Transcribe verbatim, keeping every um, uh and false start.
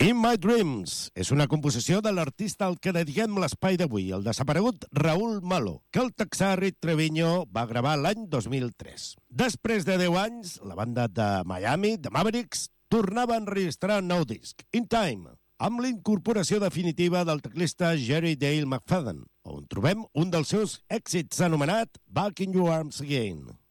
In My Dreams és una composició de l'artista al que dediquem l'espai d'avui, el desaparegut Raúl Malo, que el texà Rick Trevino va gravar l'any dos mil tres. Després de deu anys, la banda de Miami, The Mavericks, tornava a enregistrar un nou disc, In Time, amb l'incorporació definitiva del teclista Jerry Dale McFadden, on trobem un dels seus èxits anomenat Back in Your Arms Again.